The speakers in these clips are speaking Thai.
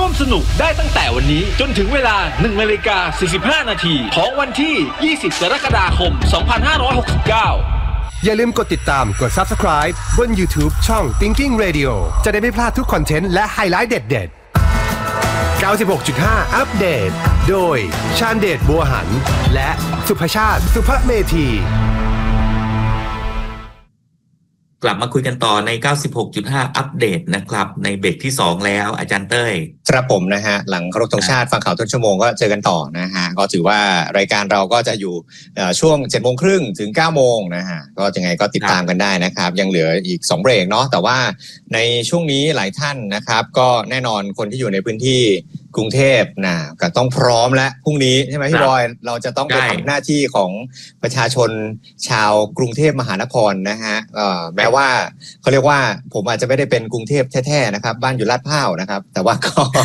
มสนุกได้ตั้งแต่วันนี้จนถึงเวลา 1:45 น.ของวันที่ 20 กรกฎาคม 2569 อย่าลืมกดติดตามกด Subscribe บน YouTube ช่อง Thinking Radio จะได้ไม่พลาดทุกคอนเทนต์และไฮไลท์เด็ดๆ 96.5 อัปเดตโดยชาญเดชบัวหันและสุภชาติสุภเมธีกลับมาคุยกันต่อใน 96.5 อัปเดตนะครับในเบรกที่2แล้วอาจารย์เต้ยครับผมนะฮะหลังเคารพธงชาติฟังข่าวต้นชั่วโมงก็เจอกันต่อนะฮะก็ถือว่ารายการเราก็จะอยู่ช่วง 7:30 น. ถึง 9:00 น. นะฮะก็ยังไงก็ติดตามกันได้นะครับยังเหลืออีก2เบรกเนาะแต่ว่าในช่วงนี้หลายท่านนะครับก็แน่นอนคนที่อยู่ในพื้นที่กรุงเทพนะก็ต้องพร้อมแล้วพรุ่งนี้ใช่ไหมพี่บอยเราจะต้องไปทำหน้าที่ของประชาชนชาวกรุงเทพมหานครนะฮะแม้ว่าเขาเรียกว่าผมอาจจะไม่ได้เป็นกรุงเทพแท้ๆนะครับบ้านอยู่ลาดพร้าวนะครับแต่ว่า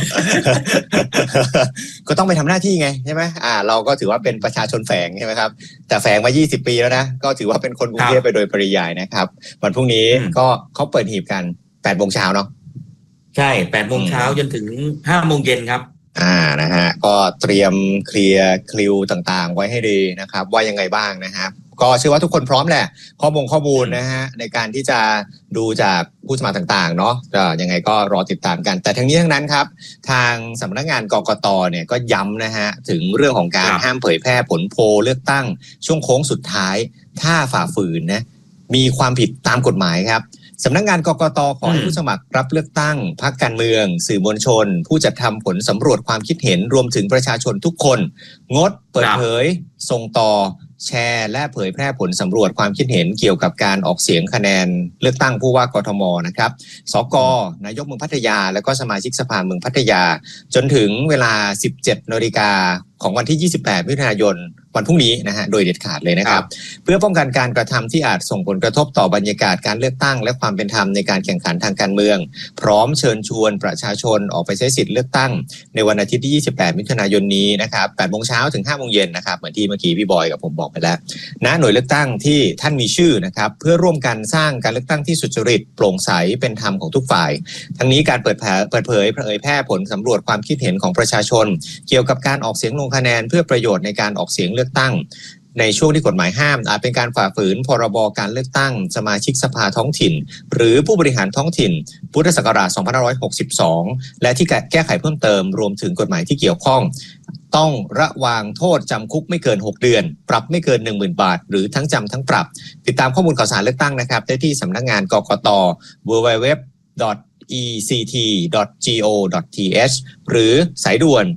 ก็ต้องไปทำหน้าที่ไงใช่ไหมเราก็ถือว่าเป็นประชาชนแฝงใช่ไหมครับแต่แฝงมา20 ปีแล้วนะก็ถือว่าเป็นคนกรุงเทพไปโดยปริยายนะครับวันพรุ่งนี้ก็เขาเปิดหีบกัน 8:00 น. เนาะใช่ 8:00 น. จนถึง 5:00 น. ครับนะฮะก็เตรียมเคลียร์คิวต่างๆไว้ให้ดีนะครับว่ายังไงบ้างนะครับก็เชื่อว่าทุกคนพร้อมแหละข้อมูลนะฮะในการที่จะดูจากผู้สมัครต่างๆเนาะยังไงก็รอติดตามกันแต่ทั้งนี้ทั้งนั้นครับทางสำนักงานกกต.เนี่ยก็ย้ำนะฮะถึงเรื่องของการห้ามเผยแพร่ผลโพลเลือกตั้งช่วงโค้งสุดท้ายถ้าฝ่าฝืนนะมีความผิดตามกฎหมายครับสำนักงานกกต.ขอให้ผู้สมัครรับเลือกตั้งพรรคการเมืองสื่อมวลชนผู้จัดทำผลสำรวจความคิดเห็นรวมถึงประชาชนทุกคนงดเปิดเผยส่งต่อแชร์และเผยแพร่ผลสำรวจความคิดเห็นเกี่ยวกับการออกเสียงคะแนนเลือกตั้งผู้ว่ากทมนะครับสก.นายกเมืองพัทยาและก็สมาชิกสภาเมืองพัทยาจนถึงเวลา 17:00 น.ของวันที่ 28 มิถุนายนวันพรุ่งนี้นะฮะโดยเด็ดขาดเลยนะครับเพื่อป้องกันการกระทำที่อาจส่งผลกระทบต่อบรรยากาศการเลือกตั้งและความเป็นธรรมในการแข่งขันทางการเมืองพร้อมเชิญชวนประชาชนออกไปใช้สิทธิ์เลือกตั้งในวันอาทิตย์ที่ 28 มิถุนายนนี้นะครับ 8:00 น. ถึง 5:00 น. นะครับเหมือนที่เมื่อกี้พี่บอยกับผมบอกไปแล้วณหน่วยเลือกตั้งที่ท่านมีชื่อนะครับเพื่อร่วมกันสร้างการเลือกตั้งที่สุจริตโปร่งใสเป็นธรรมของทุกฝ่ายทั้งนี้การเปิดเผยแพร่ผลสำรวจความคิดเห็นของประชาชนเกี่ยวกับการออกเสียงลงคะแนนเพื่อประโยชน์ในการออกเสียงเลือกตั้งในช่วงที่กฎหมายห้ามอาจเป็นการฝ่าฝืนพรบการเลือกตั้งสมาชิกสภาท้องถิ่นหรือผู้บริหารท้องถิ่นพุทธศักราช 2562 และที่แก้ไขเพิ่มเติมรวมถึงกฎหมายที่เกี่ยวข้องต้องระวางโทษจำคุกไม่เกิน6 เดือนปรับไม่เกิน 10,000 บาทหรือทั้งจำทั้งปรับติดตามข้อมูลข่าวสารเลือกตั้งนะครับได้ที่สำนักงานกกต www.ect.go.th หรือสายด่วน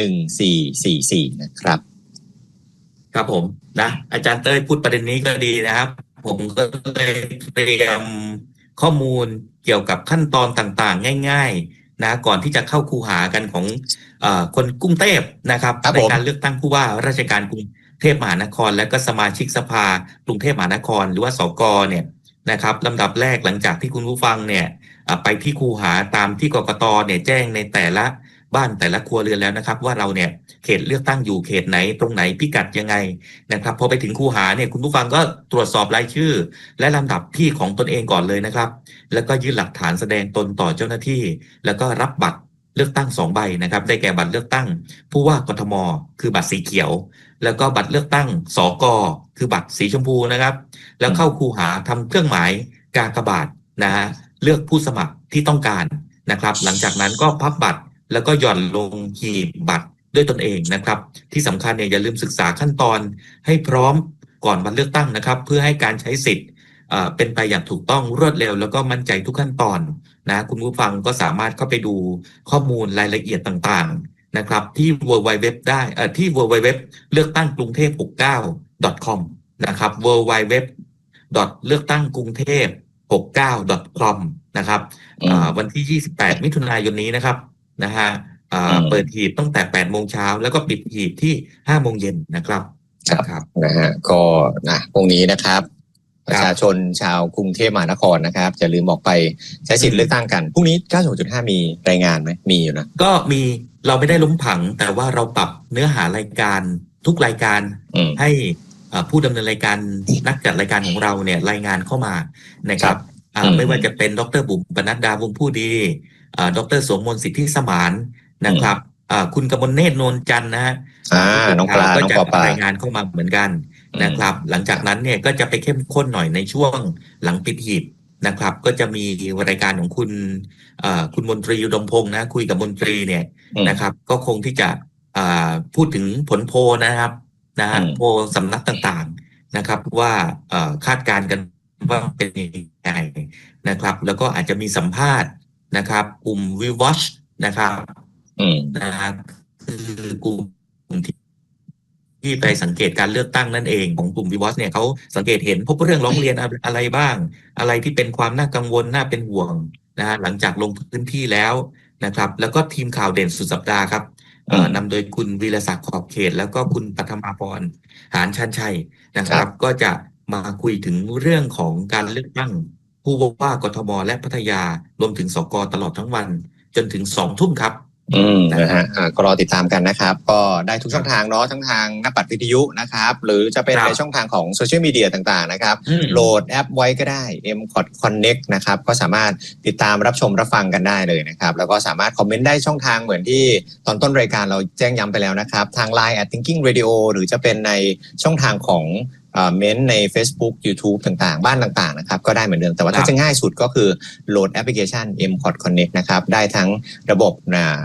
1444นะครับครับผมนะอาจารย์เต้ยพูดประเด็นนี้ก็ดีนะครับผมก็เลยเตรียมข้อมูลเกี่ยวกับขั้นตอนต่างๆง่ายๆนะก่อนที่จะเข้าคูหากันของคนกรุงเทพนะครับในการเลือกตั้งผู้ว่าราชการกรุงเทพมหานครและก็สมาชิกสภากรุงเทพมหานครหรือว่าสก.เนี่ยนะครับลำดับแรกหลังจากที่คุณผู้ฟังเนี่ยไปที่คูหาตามที่กกต.เนี่ยแจ้งในแต่ละบ้านแต่ละครัวเรือนแล้วนะครับว่าเราเนี่ยเขตเลือกตั้งอยู่เขตไหนตรงไหนพิกัดยังไงนะครับพอไปถึงคูหาเนี่ยคุณผู้ฟังก็ตรวจสอบรายชื่อและลำดับที่ของตนเองก่อนเลยนะครับแล้วก็ยื่นหลักฐานแสดงตนต่อเจ้าหน้าที่แล้วก็รับบัตรเลือกตั้ง2 ใบนะครับได้แก่บัตรเลือกตั้งผู้ว่ากทมคือบัตรสีเขียวแล้วก็บัตรเลือกตั้งสก.คือบัตรสีชมพูนะครับแล้วเข้าคูหาทำเครื่องหมายกากบาทนะฮะเลือกผู้สมัครที่ต้องการนะครับหลังจากนั้นก็พับบัตรแล้วก็หย่อนลงหีบบัตรด้วยตนเองนะครับที่สำคัญเนี่ยอย่าลืมศึกษาขั้นตอนให้พร้อมก่อนวันเลือกตั้งนะครับเพื่อให้การใช้สิทธิ์เป็นไปอย่างถูกต้องรวดเร็วแล้วก็มั่นใจทุกขั้นตอนนะคุณผู้ฟังก็สามารถเข้าไปดูข้อมูลรายละเอียดต่างๆนะครับที่ www ได้ที่ www เลือกตั้งกรุงเทพ 69.com นะครับ www เลือกตั้งกรุงเทพ 69.com นะครับวันที่ 28 มิถุนายนนี้นะครับนะฮะเปิดหีบตั้งแต่ 8:00 น. แล้วก็ปิดหีบที่ 5:00 น. นะครับครับนะฮะก็พรุ่งนี้นะครับประชาชนชาวกรุงเทพมหานครนะครับอย่าลืมออกไปใช้สิทธิ์เลือกตั้งกันพรุ่งนี้ 96.5 มีรายงานไหมมีอยู่นะก็มีเราไม่ได้ล้มผังแต่ว่าเราปรับเนื้อหารายการทุกรายการให้ผู้ดำเนินรายการนักจัดรายการของเราเนี่ยรายงานเข้ามานะครับไม่ว่าจะเป็นดร.บุ๋มปนัดดาวงผู้ดีดร.สวงมนต์สิทธิสมานนะครับคุณกมลเนตร นวลจันทร์นะฮะน้องปลาก็จะน้องปลารายงานเข้ามาเหมือนกันนะครับหลังจากนั้นเนี่ยก็จะไปเข้มข้นหน่อยในช่วงหลังปิดหีบนะครับก็จะมีรายการของคุณมนตรีอุดมพงษ์นะคุยกับมนตรีเนี่ยนะครับก็คงที่จะพูดถึงผลโพลนะครับนะฮะโพลสำนักต่างๆนะครับว่าคาดการณ์กันว่าเป็นยังไงนะครับแล้วก็อาจจะมีสัมภาษณ์นะครับกลุ่มวิวอชนะครับนะครับคือกลุ่มที่ไปสังเกตการเลือกตั้งนั่นเองของกลุ่มวิวอชเนี่ยเขาสังเกตเห็นพบเรื่องร้องเรียนอะไรบ้างอะไรที่เป็นความน่ากังวลน่าเป็นห่วงนะฮะหลังจากลงพื้นที่แล้วนะครับแล้วก็ทีมข่าวเด่นสุดสัปดาห์ครับนำโดยคุณวีรศักดิ์ขอบเขตแล้วก็คุณปัทมาพรหานชันชัยนะครับก็จะมาคุยถึงเรื่องของการเลือกตั้งผู้ว่ากทมและพัทยารวมถึงสกตลอดทั้งวันจนถึง20:00 นครับนะฮะก็รอติดตามกันนะครับก็ได้ทุกช่องทางเนาะทั้งทางหน้าปัดวิทยุนะครับหรือจะเป็นในช่องทางของโซเชียลมีเดียต่างๆนะครับโหลดแอปไว้ก็ได้ M-KOT Connect นะครับก็สามารถติดตามรับชมรับฟังกันได้เลยนะครับแล้วก็สามารถคอมเมนต์ได้ช่องทางเหมือนที่ตอนต้นรายการเราแจ้งย้ำไปแล้วนะครับทาง Line @Thinking Radio หรือจะเป็นในช่องทางของเม้นใน Facebook YouTube ต่างๆบ้านต่างๆนะครับก็ได้เหมือนเดิมแต่ว่าถ้าจะง่ายสุดก็คือโหลดแอปพลิเคชัน M-KOT Connect นะครับได้ทั้งระบบ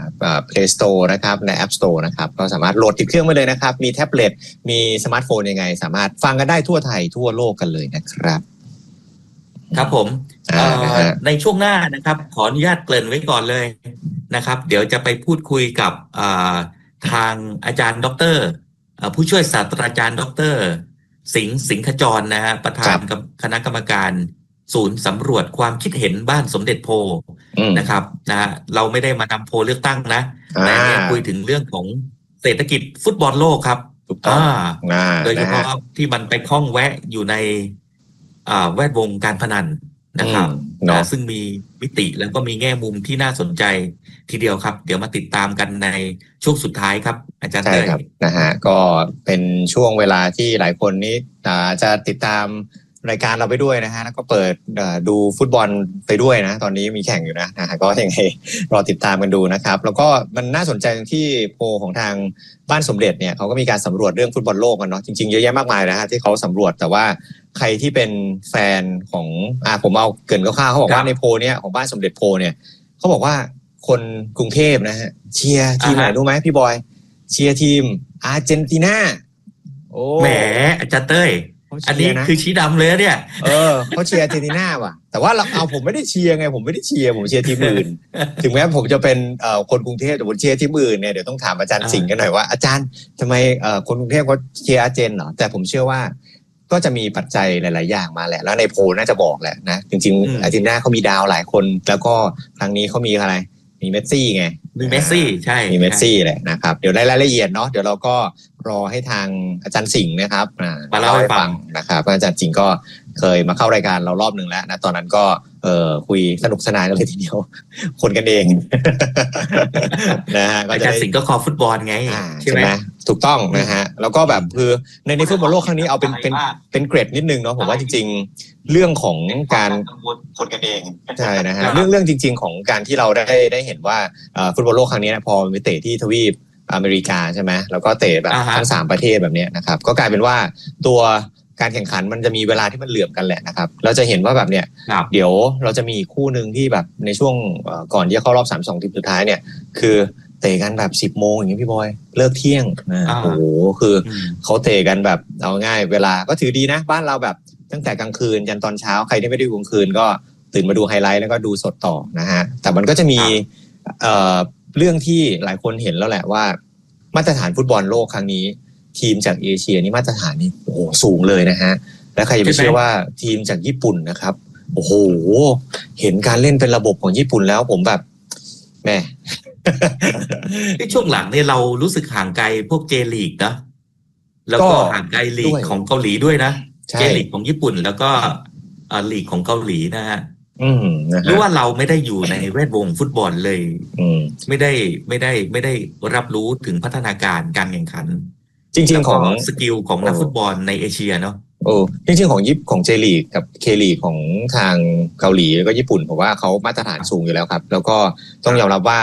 Play Store นะครับใน App Store นะครับก็สามารถโหลดติดเครื่องไว้เลยนะครับมีแท็บเล็ตมีสมาร์ทโฟนยังไงสามารถฟังกันได้ทั่วไทยทั่วโลกกันเลยนะครับครับผมในช่วงหน้านะครับขออนุญาตเกริ่นไว้ก่อนเลยนะครับเดี๋ยวจะไปพูดคุยกับทางอาจารย์ดร.ผู้ช่วยศาสตราจารย์ดร.สิงขจรนะฮะประธานคณะกรรมการศูนย์สำรวจความคิดเห็นบ้านสมเด็จโพนะครับนะฮะเราไม่ได้มานำโพลเลือกตั้งนะแต่คุยถึงเรื่องของเศรษฐกิจฟุตบอลโลกครับโดยเฉพาะที่มันไปคล้องแวะอยู่ในแวดวงการพนันนะครับซึ่งมีมิติแล้วก็มีแง่มุมที่น่าสนใจทีเดียวครับเดี๋ยวมาติดตามกันในช่วงสุดท้ายครับอาจารย์เต้ยนะฮะก็เป็นช่วงเวลาที่หลายคนนี้จะติดตามรายการเราไปด้วยนะฮะแล้วก็เปิดดูฟุตบอลไปด้วยนะตอนนี้มีแข่งอยู่นะฮะก็ยังไงรอติดตามกันดูนะครับแล้วก็มันน่าสนใจที่โพลของทางบ้านสมเด็จเนี่ยเขาก็มีการสำรวจเรื่องฟุตบอลโลกกันเนาะจริงๆเยอะแยะมากมายนะฮะที่เขาสำรวจแต่ว่าใครที่เป็นแฟนของผมเอาเกริ่นคร่าวๆเขาบอกว่าในโพลเนี่ยของบ้านสมเด็จโพลเนี่ยเขาบอกว่าคนกรุงเทพนะฮะเชียร์ทีมไหนรู้ไหมพี่บอยเชียร์ทีมอาร์เจนตินาโอ้แหมอาจารย์เต้ยอันนี้คือชี้ดำเลยเนี่ยเขาเชียร์อาร์เจนตินาว่ะแต่ว่าผมไม่ได้เชียร์ไงผมไม่ได้เชียร์ผมเชียร์ทีมอื่นถึงแม้ผมจะเป็นคนกรุงเทพแต่ผมเชียร์ทีมอื่นเนี่ยเดี๋ยวต้องถามอาจารย์สิงห์กันหน่อยว่าอาจารย์ทำไมคนกรุงเทพเขาเชียร์อาร์เจนเหรอแต่ผมเชื่อว่าก็จะมีปัจจัยหลายๆอย่างมาแหละแล้วในโพลน่าจะบอกแหละนะจริงๆอาร์เจนตินาเขามีดาวหลายคนแล้วก็ครั้งนี้เขามีอะไรมีเมสซี่ไงมีเมสซี่ใช่มีเมสซี่แหละนะครับเดี๋ยวรายละเอียดเนาะเดี๋ยวเราก็รอให้ทางอาจารย์สิงห์นะครับมาเล่าให้ฟังนะครับอาจารย์สิงห์ก็เคยมาเข้ารายการเรารอบนึงแล้วนะตอนนั้นก็คุยสนุกสนานกันเลยทีเดียวคนกันเองนะฮะอาจารย์สิงห์ก็คอฟุตบอลไงใช่ไหมถูกต้องนะฮะแล้วก็แบบคือในฟุตบอลโลกครั้งนี้เอาเป็นเกรดนิดนึงเนาะผมว่าจริงๆเรื่องของการคนกันเองใช่นะฮะเรื่องจริงๆของการที่เราได้เห็นว่าฟุตบอลโลกครั้งนี้พอไปเตะที่ทวีปอเมริกาใช่ไหมแล้วก็เตะแบบทั้ง3ประเทศแบบนี้นะครับก็กลายเป็นว่าตัวการแข่งขันมันจะมีเวลาที่มันเหลื่อมกันแหละนะครับเราจะเห็นว่าแบบเนี้ยเดี๋ยวเราจะมีคู่นึงที่แบบในช่วงก่อนที่จะเข้ารอบ32ทีมสุดท้ายเนี่ยคือเตะกันแบบ10 โมงอย่างนี้พี่บอยเลิกเที่ยงโอ้โหคือเขาเตะกันแบบเอาง่ายเวลาก็ถือดีนะบ้านเราแบบตั้งแต่กลางคืนยันตอนเช้าใครที่ไม่ได้ดูกลางคืนก็ตื่นมาดูไฮไลท์แล้วก็ดูสดต่อนะฮะแต่มันก็จะมีเรื่องที่หลายคนเห็นแล้วแหละว่ามาตรฐานฟุตบอลโลกครั้งนี้ทีมจากเอเชียนี่มาตรฐานนี่โอ้โหสูงเลยนะฮะและใครจะไปเชื่อว่าทีมจากญี่ปุ่นนะครับโอ้โหเห็นการเล่นเป็นระบบของญี่ปุ่นแล้วผมแบบแม่ในช่วงหลังเนี่ยเรารู้สึกห่างไกลพวกเจลีกนะแล้วก็ห่างไกลลีกของเกาหลีด้วยนะเจลีกของญี่ปุ่นแล้วก็ลีกของเกาหลีนะฮะหรือว่าเราไม่ได้อยู่ในแวดวงฟุตบอลเลยไม่ได้รับรู้ถึงพัฒนาการการแข่งขันจริงๆของสกิลของนักฟุตบอลในเอเชียเนาะจริงๆของเจลีกกับเคลีกของทางเกาหลีแล้วก็ญี่ปุ่นผมว่าเขามาตรฐานสูงอยู่แล้วครับแล้วก็ต้องยอมรับว่า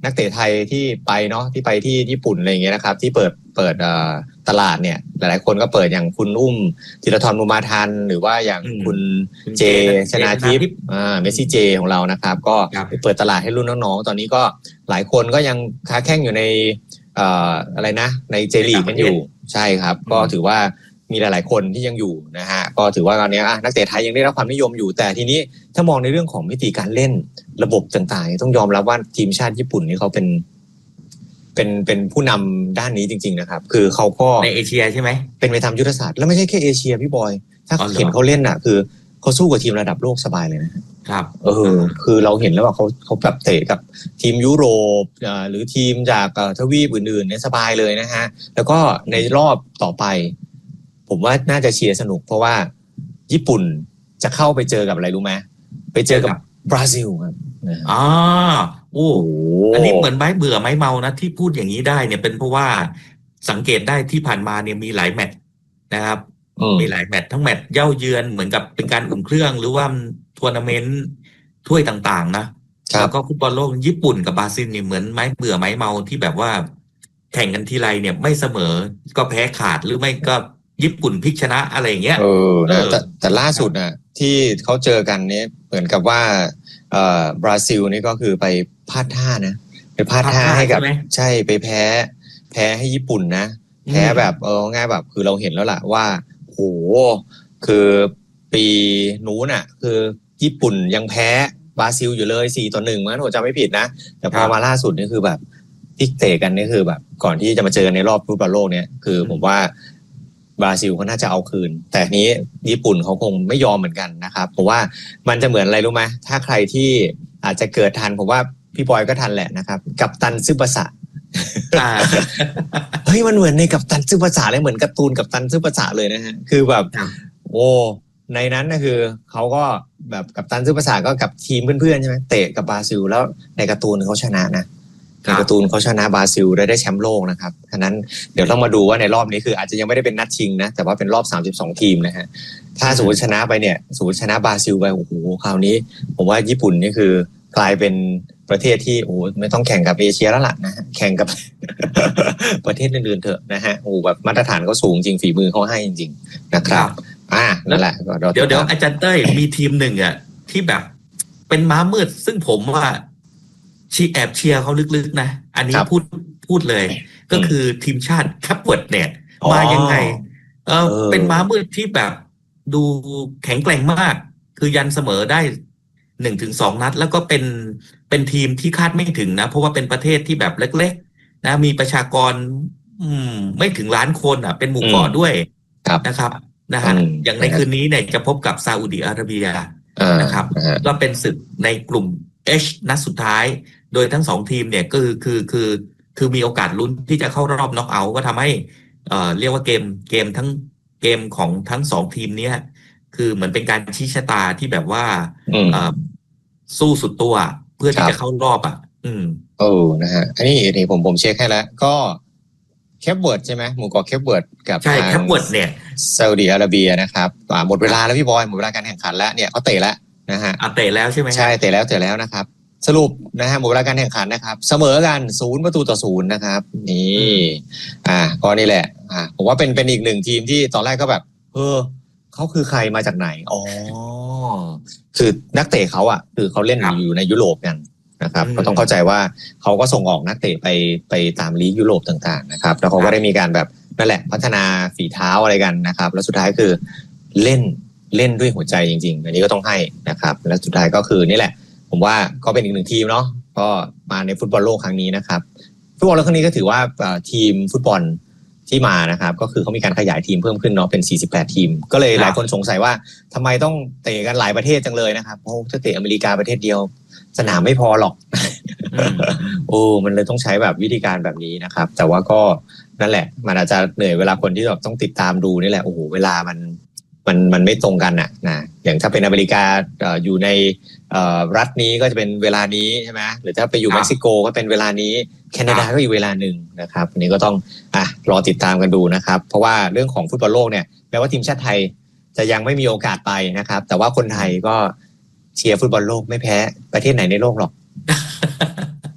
นักเตะไทยที่ไปเนาะที่ไปที่ญี่ปุ่นอะไรอย่างเงี้ยนะครับที่เปิดตลาดเนี่ยหลายๆคนก็เปิดอย่างคุณอุ้มธีรทรบุญมาทันหรือว่าอย่างคุณเจชนาทิพย์เมสซี่เจของเรานะครับก็เปิดตลาดให้รุ่นน้องๆตอนนี้ก็หลายคนก็ยังค้าแข่งอยู่ในอะไรนะในเจลีกกันอยู่ใช่ครับก็ถือว่ามีหลายๆคนที่ยังอยู่นะฮะก็ถือว่าตอนนี้นักเตะไทยยังได้รับความนิยมอยู่แต่ทีนี้ถ้ามองในเรื่องของวิธีการเล่นระบบต่างๆต้องยอมรับว่าทีมชาติญี่ปุ่นนี่เขาเป็นผู้นำด้านนี้จริงๆนะครับคือเขาก็ในเอเชียใช่ไหมเป็นไปตามยุทธศาสตร์แล้วไม่ใช่แค่เอเชียพี่บอยถ้าเห็นเขาเล่นน่ะคือเขาสู้กับทีมระดับโลกสบายเลยนะครับคือเราเห็นแล้วว่าเขาแบบเตะกับทีมยุโรปหรือทีมจากทวีปอื่นๆเนี่ยสบายเลยนะฮะแล้วก็ในรอบต่อไปผมว่าน่าจะเชียร์สนุกเพราะว่าญี่ปุ่นจะเข้าไปเจอกับอะไรรู้ไหมไปเจอกับบราซิลครับโอ้อันนี้เหมือนไม้เบื่อไม้เมานะที่พูดอย่างนี้ได้เนี่ยเป็นเพราะว่าสังเกตได้ที่ผ่านมาเนี่ยมีหลายแมตช์นะครับมีหลายแมตช์ทั้งแมตช์เย่าเยือนเหมือนกับเป็นการอุ่นเครื่องหรือว่าทัวร์นาเมนต์ถ้วยต่างๆนะแล้วก็ฟุตบอลโลกญี่ปุ่นกับบราซิลเนี่ยเหมือนไม้เบื่อไม้เมาที่แบบว่าแข่งกันทีไรเนี่ยไม่เสมอก็แพ้ขาดหรือไม่ก็ญี่ปุ่นพลิกชนะอะไรอย่างเงี้ยแต่ล่าสุดน่ะที่เขาเจอกันเนี่ยเหมือนกับว่าบราซิลนี่ก็คือไปพลาดท่านะไปพลาดท่าให้กับใช่ไปแพ้ให้ญี่ปุ่นนะแพ้แบบง่ายแบบคือเราเห็นแล้วล่ะว่าโหคือปีนู้นน่ะคือญี่ปุ่นยังแพ้บราซิลอยู่เลย4-1มั้งผมจำไม่ผิดนะแต่พอมาล่าสุดนี่คือแบบที่เตะกันนี่คือแบบก่อนที่จะมาเจอในรอบฟุตบอลโลกเนี่ยคือผมว่าบราซิลเขาน่าจะเอาคืนแต่นี้ญี่ปุ่นเขาคงไม่ยอมเหมือนกันนะครับเพราะว่ามันจะเหมือนอะไรรู้ไหมถ้าใครที่อาจจะเกิดทันผมว่าพี่บอยก็ทันแหละนะครับกัปตันซึบาสะเฮ้ยมันเหมือนในกัปตันซึบาสะเลยเหมือนการ์ตูนกัปตันซึบาสะเลยนะฮะคือแบบโอ้ในนั้นนะคือเขาก็แบบกัปตันซึบาสะก็กับทีมเพื่อนๆใช่ไหมเตะกับบราซิลแล้วในการ์ตูนเขาชนะนะในการ์ตูนเขาชนะบราซิลได้แชมป์โลกนะครับฉะนั้นเดี๋ยวต้องมาดูว่าในรอบนี้คืออาจจะยังไม่ได้เป็นนัดชิงนะแต่ว่าเป็นรอบ32ทีมนะฮะถ้าสมมติชนะไปเนี่ยสมมติชนะบราซิลไปโอ้โหคราวนี้ผมว่าญี่ปุ่นนี่คือกลายเป็นประเทศที่โอ้ไม่ต้องแข่งกับเอเชียแล้วล่ะนะฮะแข่งกับ ประเทศอื่นๆเถอะนะฮะโอ้แบบมาตรฐานเขาสูงจริงฝีมือเขาให้จริงๆนะครับนั่นแหละเดี๋ยวอาจารย์เต้ยมีทีมหนึ่งอ่ะที่แบบเป็นม้ามืดซึ่งผมว่าแอบเชียร์เขาลึกๆนะอันนี้พูดเลยก็คือทีมชาติแคปเวิร์ดเนี่ยมายังไงเป็นม้ามืดที่แบบดูแข็งแกร่งมากคือยันเสมอได้ 1-2 นัดแล้วก็เป็นทีมที่คาดไม่ถึงนะเพราะว่าเป็นประเทศที่แบบเล็กๆนะมีประชากรไม่ถึงล้านคนอ่ะเป็นหมู่เกาะด้วยนะครับนะฮะอย่างในคืนนี้เนี่ยจะพบกับซาอุดิอาระเบียนะครับก็เป็นศึกในกลุ่ม H นัดสุดท้ายโดยทั้ง2ทีมเนี่ยก็คือมีโอกาสลุ้นที่จะเข้ารอบน็อกเอาท์ก็ทำให้เรียกว่าเกมทั้งเกมของทั้ง2ทีมเนี้ยคือเหมือนเป็นการชี้ชะตาที่แบบว่าสู้สุดตัวเพื่อที่จะเข้ารอบนะฮะอันนี้ผมเช็คให้แล้วก็แคปเวิร์ดใช่ไหมหมู่เกาะแคปเวิร์ดกับใช่แคปเวิร์ดเนี่ยซาอุดิอาระเบียนะครับหมดเวลาแล้วพี่บอยหมดเวลาการแข่งขันแล้วเนี่ยเขาเตะแล้วนะฮะเตะแล้วใช่ไหมใช่เตะแล้วนะครับสรุปนะฮะหมดเวลาการแข่งขันนะครับเสมอกัน0-0นะครับนี่ก็นี่แหละผมว่าเป็นอีกหนึ่งทีมที่ตอนแรกก็แบบเขาคือใครมาจากไหนคือนักเตะเขาคือเขาเล่นอยู่ในยุโรปกันนะครับก็ต้องเข้าใจว่าเขาก็ส่งออกนักเตะไปตามลีกยุโรปต่างๆนะครับแล้วเขาก็ได้มีการแบบนั่นแหละพัฒนาฝีเท้าอะไรกันนะครับแล้วสุดท้ายคือเล่นด้วยหัวใจจริงๆอันนี้ก็ต้องให้นะครับแล้วสุดท้ายก็คือนี่แหละผมว่าก็เป็นอีกหนึ่งทีมเนาะก็มาในฟุตบอลโลกครั้งนี้นะครับฟุตบอลโลกครั้งนี้ก็ถือว่าทีมฟุตบอลที่มานะครับก็คือเขามีการขยายทีมเพิ่มขึ้นเนาะเป็น48ทีมก็เลยหลายคนสงสัยว่าทำไมต้องเตะกันหลายประเทศจังเลยนะครับเพราะถ้าเตะอเมริกาประเทศเดียวสนามไม่พอหรอกมันเลยต้องใช้แบบวิธีการแบบนี้นะครับแต่ว่าก็นั่นแหละมันอาจจะเหนื่อยเวลาคนที่แบบต้องติดตามดูนี่แหละโอ้โหเวลามันไม่ตรงกันนะอย่างถ้าเป็นอเมริกาอยู่ในรัฐนี้ก็จะเป็นเวลานี้ใช่ไหมหรือถ้าไปอยู่เม็กซิโกก็เป็นเวลานี้แคนาดาก็อีกเวลาหนึ่งนะครับอันนี้ก็ต้องรอติดตามกันดูนะครับเพราะว่าเรื่องของฟุตบอลโลกเนี่ยแม้ว่าทีมชาติไทยจะยังไม่มีโอกาสไปนะครับแต่ว่าคนไทยก็เชียร์ฟุตบอลโลกไม่แพ้ประเทศไหนในโลกหรอก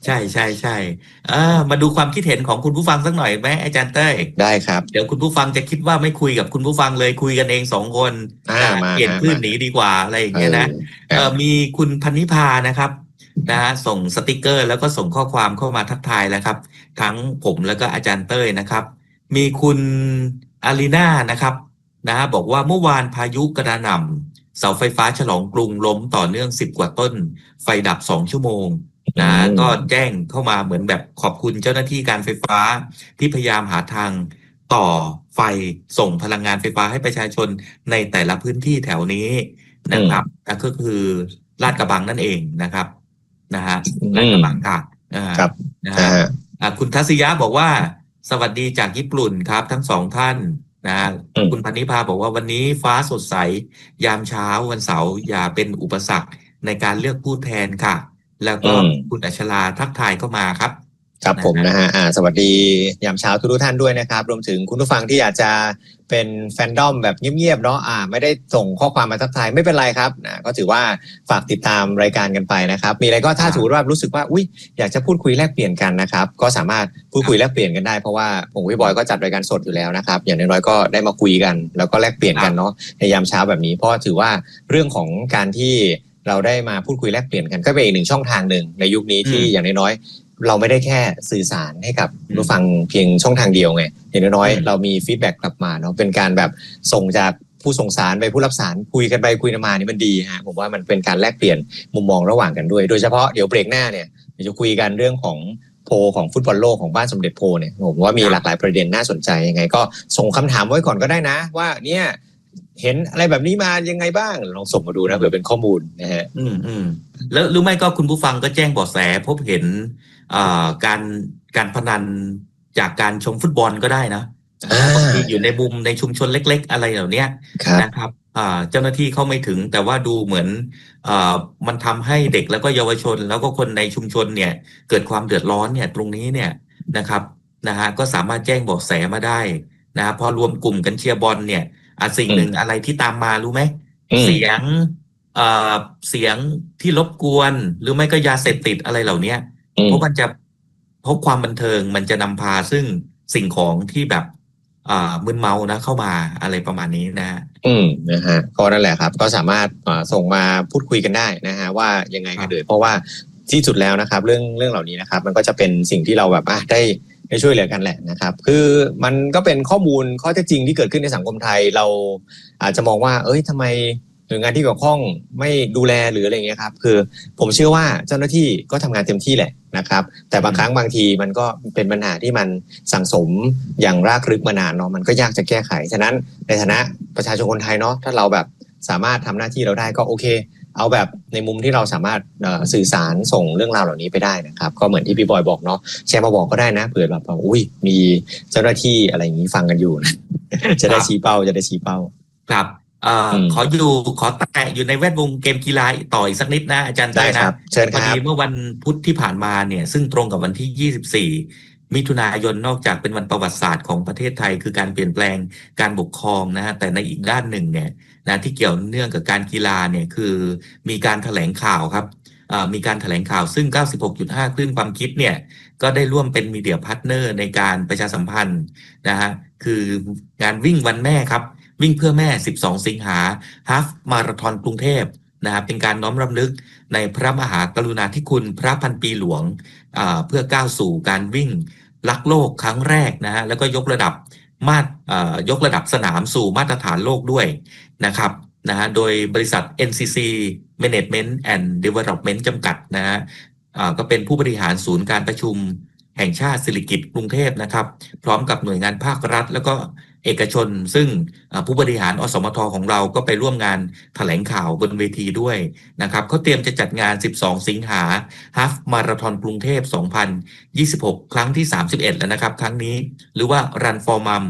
ใช่ใช่ใช่มาดูความคิดเห็นของคุณผู้ฟังสักหน่อยไหมอาจารย์เต้ยได้ครับเดี๋ยวคุณผู้ฟังจะคิดว่าไม่คุยกับคุณผู้ฟังเลยคุยกันเองสองคนมาเปลี่ยนคลื่นหนีดีกว่าอะไรอย่างเงี้ยนะมีคุณพันนิพานะครับนะฮะส่งสติกเกอร์แล้วก็ส่งข้อความเข้ามาทักทายแล้วครับทั้งผมแล้วก็อาจารย์เต้ยนะครับมีคุณอารีนานะครับนะบอกว่าเมื่อวานพายุกระหน่ำเสาไฟฟ้าฉลองกรุงล้มต่อเนื่อง10 กว่าต้นไฟดับ2 ชั่วโมงก็แจ้งเข้ามาเหมือนแบบขอบคุณเจ้าหน้าที่การไฟฟ้าที่พยายามหาทางต่อไฟส่งพลังงานไฟฟ้าให้ประชาชนในแต่ละพื้นที่แถวนี้นะครับก็คือลาดกระบังนั่นเองนะครับนะฮะลาดกระบังค่ะนะฮะคุณทัศยะบอกว่าสวัสดีจากญี่ปุ่นครับทั้งสองท่านนะคุณพันนิพาบอกว่าวันนี้ฟ้าสดใสยามเช้าวันเสาร์อย่าเป็นอุปสรรคในการเลือกผู้แทนค่ะแล้วก็คุณอัชราทักทายเข้ามาครับครับผมนะฮะสวัสดียามเช้าทุกท่านด้วยนะครับรวมถึงคุณผู้ฟังที่อาจจะเป็นแฟนดอมแบบเงียบๆเนาะไม่ได้ส่งข้อความมาทักทายไม่เป็นไรครับก็ถือว่าฝากติดตามรายการกันไปนะครับมีอะไรก็ถ้าสมมติว่ารู้สึกว่าอยากจะพูดคุยแลกเปลี่ยนกันนะครับก็สามารถพูดคุยแลกเปลี่ยนกันได้เพราะว่าผมพี่บอยก็จัดรายการสดอยู่แล้วนะครับอย่างน้อยๆก็ได้มาคุยกันแล้วก็แลกเปลี่ยนกันเนาะในยามเช้าแบบนี้เพราะถือว่าเรื่องของการที่เราได้มาพูดคุยแลกเปลี่ยนกันก็เป็นอีกหนึ่งช่องทางหนึ่งในยุคนี้ที่อย่างน้อยๆเราไม่ได้แค่สื่อสารให้กับผู้ฟังเพียงช่องทางเดียวไงอย่างน้อยๆเรามีฟีดแบ็กกลับมาเนาะเป็นการแบบส่งจากผู้ส่งสารไปผู้รับสารคุยกันไปคุยกันมานี่มันดีฮะผมว่ามันเป็นการแลกเปลี่ยนมุมมองระหว่างกันด้วยโดยเฉพาะเดี๋ยวเบรกหน้าเนี่ยจะคุยกันเรื่องของโพลของฟุตบอลโลกของบ้านสมเด็จโพเนี่ยผมว่ามีหลากหลายประเด็นน่าสนใจยังไงก็ส่งคำถามไว้ก่อนก็ได้นะว่าเนี่ยเห็นอะไรแบบนี้มายังไงบ้างลองส่งมาดูนะเผื่อเป็นข้อมูลนะฮะแล้วหรือไม่ก็คุณผู้ฟังก็แจ้งเบาะแสพบเห็นการพนันจากการชมฟุตบอลก็ได้นะบางทีอยู่ในมุมในชุมชนเล็กๆอะไรเหล่านี้นะครับเจ้าหน้าที่เข้าไม่ถึงแต่ว่าดูเหมือนมันทำให้เด็กแล้วก็เยาวชนแล้วก็คนในชุมชนเนี่ยเกิดความเดือดร้อนเนี่ยตรงนี้เนี่ยนะครับนะฮะก็สามารถแจ้งเบาะแสมาได้นะพอรวมกลุ่มกันเชียร์บอลเนี่ยสิ่งหนึ่งอะไรที่ตามมารู้ไหมเสียงที่รบกวนหรือไม่ก็ยาเสพติดอะไรเหล่านี้เพราะมันจะเพราะความบันเทิงมันจะนำพาซึ่งสิ่งของที่แบบมึนเมานะเข้ามาอะไรประมาณนี้นะนะฮะก็นั่นแหละครับก็สามารถส่งมาพูดคุยกันได้นะฮะว่ายังไงกันเลยเพราะว่าที่สุดแล้วนะครับเรื่องเหล่านี้นะครับมันก็จะเป็นสิ่งที่เราแบบได้ช่วยเหลือกันแหละนะครับคือมันก็เป็นข้อมูลข้อเท็จจริงที่เกิดขึ้นในสังคมไทยเราอาจจะมองว่าทำไมหน่วยงานที่เกี่ยวข้องไม่ดูแลหรืออะไรเงี้ยครับคือผมเชื่อว่าเจ้าหน้าที่ก็ทำงานเต็มที่แหละนะครับแต่บางครั้งบางทีมันก็เป็นปัญหาที่มันสั่งสมอย่างรากลึกมานานเนาะมันก็ยากจะแก้ไขฉะนั้นในฐานะประชาชนคนไทยเนาะถ้าเราแบบสามารถทำหน้าที่เราได้ก็โอเคเอาแบบในมุมที่เราสามารถสื่อสารส่งเรื่องราวเหล่านี้ไปได้นะครับก็เหมือนที่พี่บอยบอกเนาะแชร์มาบอกก็ได้นะเผื่อแบบมีเจ้าหน้าที่อะไรอย่างนี้ฟังกันอยู่นะจะได้ชี้เป้าครับขอแตะอยู่ในแวดวงเกมกีฬาต่ออีกสักนิดนะอาจารย์ได้นะพอดีเมื่อวันพุธที่ผ่านมาเนี่ยซึ่งตรงกับวันที่24มิถุนายนนอกจากเป็นวันประวัติศาสตร์ของประเทศไทยคือการเปลี่ยนแปลงการปกครองนะฮะแต่ในอีกด้านหนึ่งเนี่ยนะที่เกี่ยวเนื่องกับการกีฬาเนี่ยคือมีการแถลงข่าวครับมีการแถลงข่าวซึ่ง 96.5 คลื่นความคิดเนี่ยก็ได้ร่วมเป็นมีเดียพาร์ทเนอร์ในการประชาสัมพันธ์นะฮะคืองานวิ่งวันแม่ครับวิ่งเพื่อแม่12 สิงหาฮาล์ฟมาราธอนกรุงเทพนะครับเป็นการน้อมรำลึกในพระมหากรุณาธิคุณพระพันปีหลวงเพื่อก้าวสู่การวิ่งรักโลกครั้งแรกนะฮะแล้วก็ยกระดับสนามสู่มาตรฐานโลกด้วยนะครับนะฮะโดยบริษัท NCC Management and Development จำกัดนะฮะก็เป็นผู้บริหารศูนย์การประชุมแห่งชาติสิริกิติ์กรุงเทพนะครับพร้อมกับหน่วยงานภาครัฐแล้วก็เอกชนซึ่งผู้บริหารอสมทของเราก็ไปร่วมงานแถลงข่าวบนเวทีด้วยนะครับเขาเตรียมจะจัดงาน12 สิงหาฮาล์ฟมาราธอนกรุงเทพ2026ครั้งที่31แล้วนะครับครั้งนี้หรือว่า Run for Mum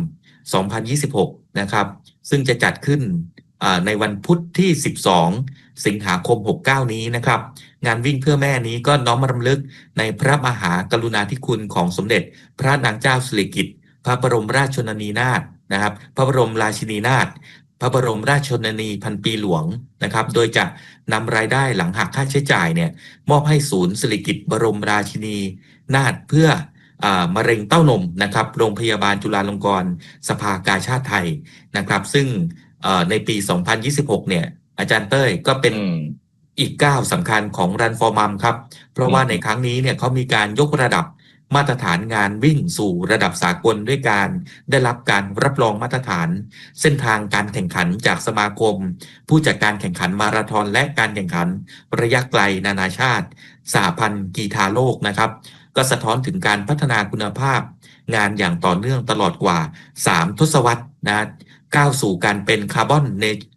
2026นะครับซึ่งจะจัดขึ้นในวันพุธที่12 สิงหาคม69นี้นะครับงานวิ่งเพื่อแม่นี้ก็น้อมรำลึกในพระมหากรุณาธิคุณของสมเด็จพระนางเจ้าสิริกิติ์พระบรมราชชนนีนาถนะครับพระบรมราชินีนาถพระบรมราชชนนีพันปีหลวงนะครับโดยจะนำรายได้หลังหักค่าใช้จ่ายเนี่ยมอบให้ศูนย์สิริกิติ์บรมราชินีนาถเพื่อมะเร็งเต้านมนะครับโรงพยาบาลจุฬาลงกรณ์สภากาชาดไทยนะครับซึ่งในปี 2026 เนี่ยอาจารย์เต้ยก็เป็นอีกก้าวสำคัญของ Run for Mum ครับเพราะว่าในครั้งนี้เนี่ยเขามีการยกระดับมาตรฐานงานวิ่งสู่ระดับสากลด้วยการได้รับการรับรองมาตรฐานเส้นทางการแข่งขันจากสมาคมผู้จัดการแข่งขันมาราธอนและการแข่งขันระยะไกลนานาชาติสหพันธ์กีฬาโลกนะครับก็สะท้อนถึงการพัฒนาคุณภาพงานอย่างต่อเนื่องตลอดกว่า3ทศวรรษนะก้าวสู่การเป็นคาร์บอน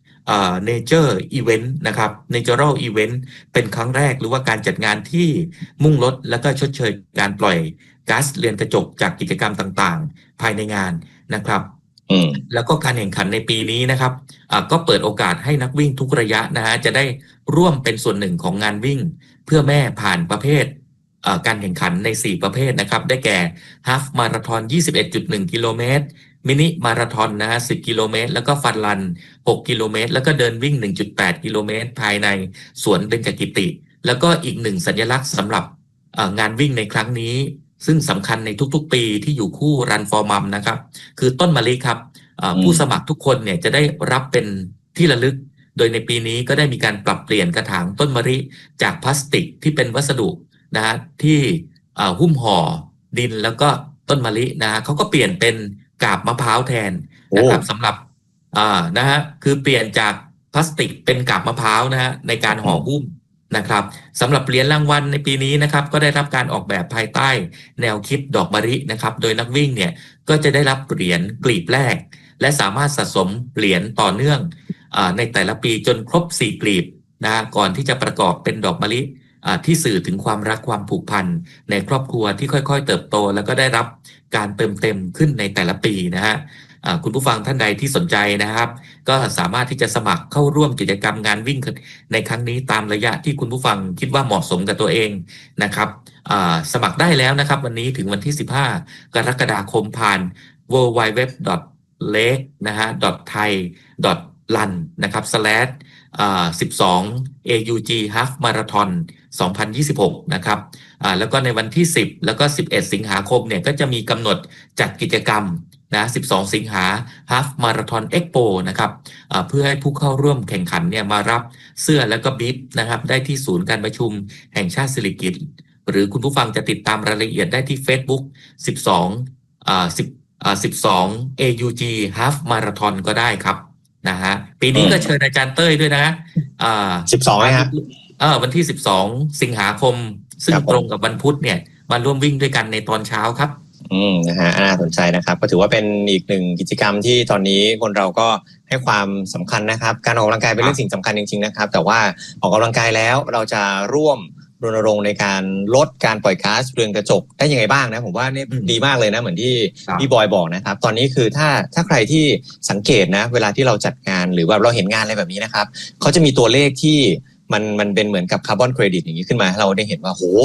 Nature Event นะครับ Natural Event เป็นครั้งแรกหรือว่าการจัดงานที่มุ่งลดและก็ชดเชยการปล่อยก๊าซเรือนกระจกจากกิจกรรมต่างๆภายในงานนะครับแล้วก็การแข่งขันในปีนี้นะครับก็เปิดโอกาสให้นักวิ่งทุกระยะนะฮะจะได้ร่วมเป็นส่วนหนึ่งของงานวิ่งเพื่อแม่ผ่านประเภทการแข่งขันใน4ประเภทนะครับได้แก่ฮาล์ฟมาราธอน 21.1 กิโลเมตรมินิมาราธอนนะฮะ10กิโลเมตรแล้วก็ฟันรัน6กิโลเมตรแล้วก็เดินวิ่ง 1.8 กิโลเมตรภายในสวนเบญจกิติแล้วก็อีกหนึ่งสัญลักษณ์สำหรับงานวิ่งในครั้งนี้ซึ่งสำคัญในทุกๆปีที่อยู่คู่ Run for Mum นะครับคือต้นมะลิครับผู้สมัครทุกคนเนี่ยจะได้รับเป็นที่ระลึกโดยในปีนี้ก็ได้มีการปรับเปลี่ยนกระถางต้นมะลิจากพลาสติกที่เป็นวัสดุนะฮะที่หุ้มห่อดินแล้วก็ต้นมะลินะเขาก็เปลี่ยนเป็นกาบมะพร้าวแทนนะครับสำหรับนะฮะคือเปลี่ยนจากพลาสติกเป็นกาบมะพร้าวนะฮะในการห่อหุ้มนะครับสำหรับเหรียญรางวัลในปีนี้นะครับก็ได้รับการออกแบบภายใต้แนวคิดดอกมะลินะครับโดยนักวิ่งเนี่ยก็จะได้รับเหรียญกลีบแรกและสามารถสะสมเหรียญต่อเนื่องในแต่ละปีจนครบ4กลีบนะก่อนที่จะประกอบเป็นดอกมะลิที่สื่อถึงความรักความผูกพันในครอบครัวที่ค่อยๆเติบโตแล้วก็ได้รับการเติมเต็มขึ้นในแต่ละปีนะฮะคุณผู้ฟังท่านใดที่สนใจนะครับก็สามารถที่จะสมัครเข้าร่วมกิจกรรมงานวิ่งในครั้งนี้ตามระยะที่คุณผู้ฟังคิดว่าเหมาะสมกับตัวเองนะครับสมัครได้แล้วนะครับวันนี้ถึงวันที่15กรกฎาคมผ่าน www.lake นะฮะ .thai.run นะครับ/12 AUG Half Marathon 2026 นะครับแล้วก็ในวันที่10แล้วก็11สิงหาคมเนี่ยก็จะมีกำหนดจัดกิจกรรมนะ12สิงหา Half Marathon Expo นะครับเพื่อให้ผู้เข้าร่วมแข่งขันเนี่ยมารับเสื้อแล้วก็บิ๊บนะครับได้ที่ศูนย์การประชุมแห่งชาติสิริกิติ์หรือคุณผู้ฟังจะติดตามรายละเอียดได้ที่ Facebook 12 AUG Half Marathon ก็ได้ครับนะฮะปีนี้ก็เชิญอาจารย์เต้ยด้วยนะ 12ไหมครับวันที่12สิงหาคมซึ่งตรงกับวันพุธเนี่ยมาร่วมวิ่งด้วยกันในตอนเช้าครับนะฮะน่าสนใจนะครับก็ถือว่าเป็นอีกหนึ่งกิจกรรมที่ตอนนี้คนเราก็ให้ความสำคัญนะครับการออกกำลังกายเป็นเรื่องสิ่งสำคัญจริงๆนะครับแต่ว่าออกกำลังกายแล้วเราจะร่วมรณรงค์ในการลดการปล่อยก๊าซเรือนกระจกได้ยังไงบ้างนะผมว่านี่ดีมากเลยนะเหมือนที่พี่บอยบอกนะครับตอนนี้คือถ้าใครที่สังเกตนะเวลาที่เราจัดงานหรือว่าเราเห็นงานอะไรแบบนี้นะครับเขาจะมีตัวเลขที่มันเป็นเหมือนกับคาร์บอนเครดิตอย่างนี้ขึ้นมาเราได้เห็นว่าโห